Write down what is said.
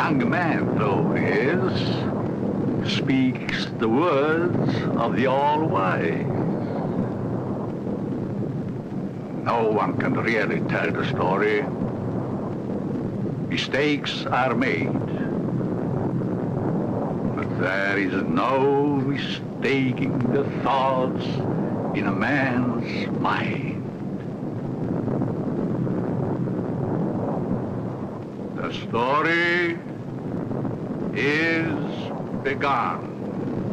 young man, though he is, speaks the words of the All-Wise. No one can really tell the story. Mistakes are made. But there is no mistaking the thoughts in a man's mind. The story is begun.